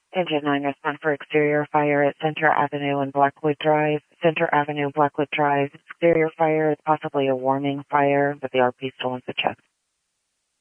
Engine 9, respond for exterior fire at Center Avenue and Blackwood Drive. Center Avenue, Blackwood Drive. Exterior fire is possibly a warming fire, but the RP still wants to check.